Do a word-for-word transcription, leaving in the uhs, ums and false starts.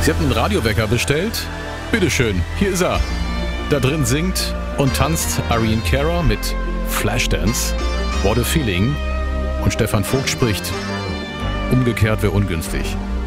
Sie hatten einen Radiowecker bestellt? Bitteschön, hier ist er. Da drin singt und tanzt Irene Cara mit Flashdance, What a Feeling. Und Stefan Vogt spricht, umgekehrt wäre ungünstig.